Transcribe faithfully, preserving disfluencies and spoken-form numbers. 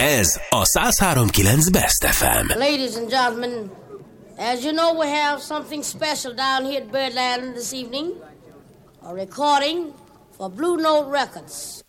Ez a száz három kilenc Best ef em. Ladies and gentlemen, as you know, we have something special down here at Birdland this evening. A recording for Blue Note Records.